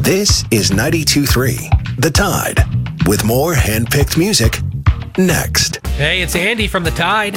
This is 92.3 The Tide, with more hand-picked music next. Hey, it's Andy from The Tide.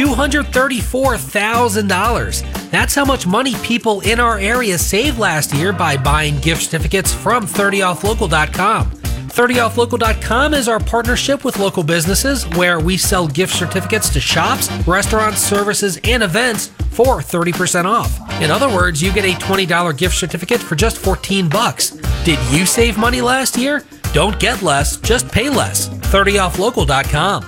$234,000. That's how much money people in our area saved last year by buying gift certificates from 30offlocal.com. 30offlocal.com is our partnership with local businesses where we sell gift certificates to shops, restaurants, services, and events for 30% off. In other words, you get a $20 gift certificate for just $14. Did you save money last year? Don't get less, just pay less. 30offlocal.com.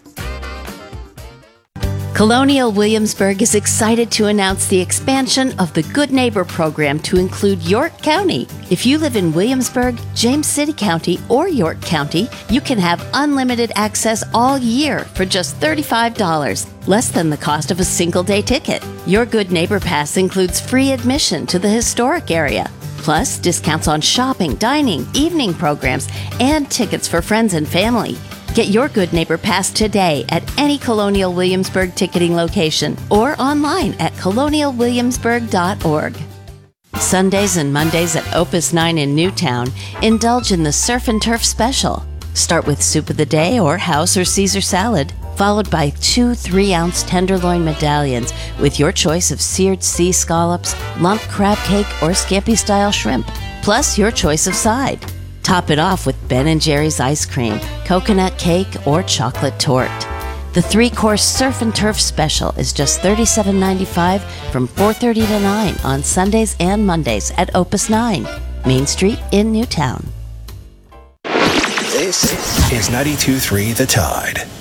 Colonial Williamsburg is excited to announce the expansion of the Good Neighbor program to include York County. If you live in Williamsburg, James City County, or York County, you can have unlimited access all year for just $35, less than the cost of a single-day ticket. Your Good Neighbor Pass includes free admission to the historic area, plus discounts on shopping, dining, evening programs, and tickets for friends and family. Get your Good Neighbor Pass today at any Colonial Williamsburg ticketing location or online at colonialwilliamsburg.org. Sundays and Mondays at Opus 9 in Newtown, indulge in the Surf and Turf Special. Start with soup of the day or house or Caesar salad, followed by 2 3-ounce tenderloin medallions with your choice of seared sea scallops, lump crab cake, or scampi-style shrimp, plus your choice of side. Top it off with Ben & Jerry's ice cream, coconut cake, or chocolate tort. The 3-course Surf and Turf Special is just $37.95 from 4:30 to 9 on Sundays and Mondays at Opus 9, Main Street in Newtown. This is 92.3 The Tide.